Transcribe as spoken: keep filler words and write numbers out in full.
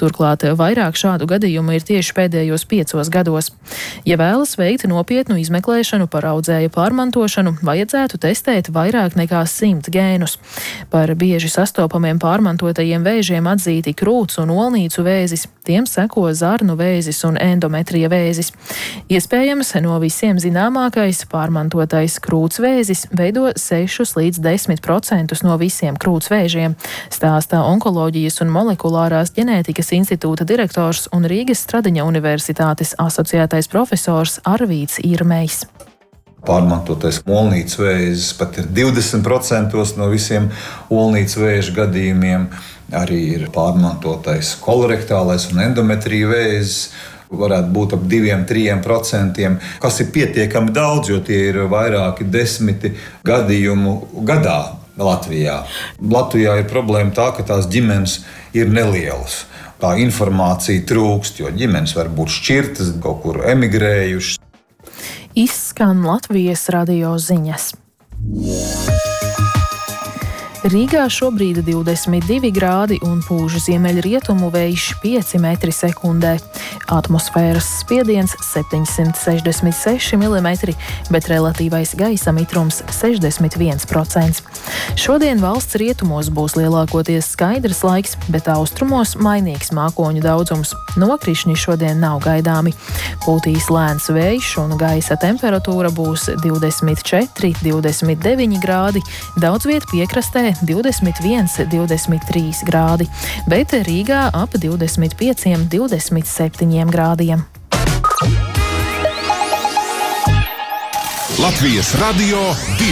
Turklāt vairāk šādu gadījumu ir tieši pēdējos piecos gados. Ja vēlas veikt nopietnu izmeklēšanu par audzēju pārmantošanu, vajadzētu testēt vairāk nekā simt gēnus. Par bieži sastopamiem pārmantotajiem vēžiem atzīti krūts un olnīcu vēzis, tiem seko zarnu vēzis un endometrija vēzis. Iespējams, no visiem zināmākais pārmantotais krūts vēzis veido sešus līdz desmit procentus no visiem krūts vēžiem, stāstā Onkoloģijas un molekulārās ģenētikas institūta direktors un Rīgas Stradiņa universitātes asociētais profesors Arvīds Irmejs. Pārmantotais olnīcu vēzis pat ir divdesmit procentos no visiem olnīcu vēža gadījumiem. Arī ir pārmantotais kolorektālais un endometrija vēzis. Varētu būt ap diviem, trim procentiem, kas ir pietiekami daudz, jo tie ir vairāki desmiti gadījumu gadā Latvijā. Latvijā ir problēma tā, ka tās ģimenes ir nelielas. Tā informācija trūkst, jo ģimenes var būt šķirtas, kaut kur emigrējušas. Izskan Latvijas radio ziņas. Rīgā šobrīd divdesmit divi grādi un pūž ziemeļrietumu vējš pieci metri sekundē. Atmosfēras spiediens septiņsimt sešdesmit seši milimetri, bet relatīvais gaisa mitrums sešdesmit viens procents. Šodien valsts rietumos būs lielākoties skaidrs laiks, bet austrumos mainīgs mākoņu daudzums. Nokrišņi šodien nav gaidāmi. Pūtīs lēns vējš un gaisa temperatūra būs divdesmit četri, divdesmit deviņi grādi, daudz viet piekrastē divdesmit viens, divdesmit trīs grādi, bet Rīgā ap divdesmit pieci, divdesmit septiņi grādiem. Latvijas radio divi.